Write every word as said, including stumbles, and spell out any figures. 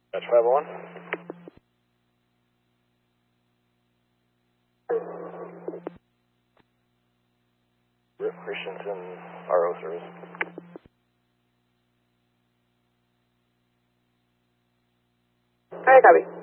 Match five oh one. Rick Christensen, R O service. Alright, copy.